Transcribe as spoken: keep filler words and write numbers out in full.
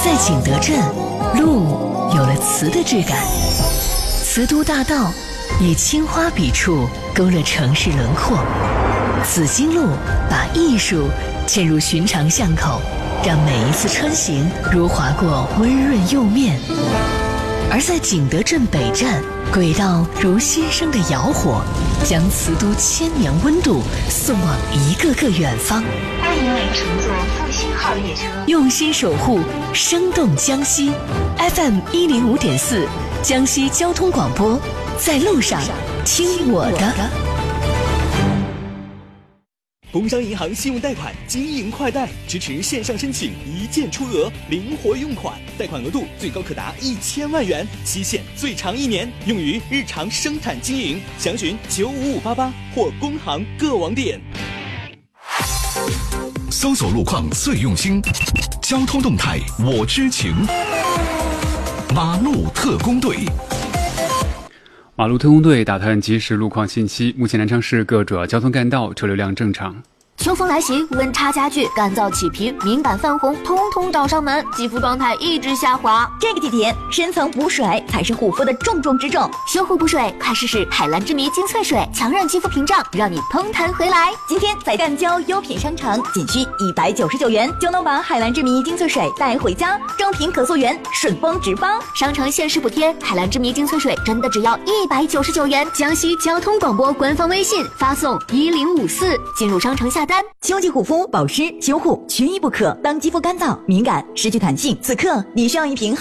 在景德镇，路有了瓷的质感。瓷都大道以青花笔触勾勒城市轮廓，紫荆路把艺术嵌入寻常巷口，让每一次穿行如划过温润釉面。而在景德镇北站，轨道如新生的窑火，将瓷都千年温度送往一个个远方。 欢迎您乘坐复兴号列车， 用心守护生动江西。 F M 一零五点四，江西交通广播，在路上听我的。 工商银行信用贷款经营快贷，支持线上申请，一键出额，灵活用款，贷款额度最高可达一千万元，期限最长一年，用于日常生产经营。详询九五五八八或工行各网点。 搜索路况最用心，交通动态我知情。马路特工队。 马路特工队打探即时路况信息。目前南昌市各主要交通干道车流量正常。 秋风来袭，温差加剧，干燥起皮，敏感泛红，通通找上门，肌肤状态一直下滑。 这个季节，深层补水才是护肤的重中之重。 修护补水，快试试海蓝之谜精粹水，强韧肌肤屏障，让你嘭弹回来。 今天在赣郊优品商城，仅需一百九十九元就能把海蓝之谜精粹水带回家，正品可溯源，顺丰直发。 商城限时补贴，海蓝之谜精粹水真的只要一百九十九元。江西交通广播官方微信发送一零五四，进入商城下单。 秋季护肤保湿修护缺一不可。当肌肤干燥、敏感、失去弹性，此刻你需要一瓶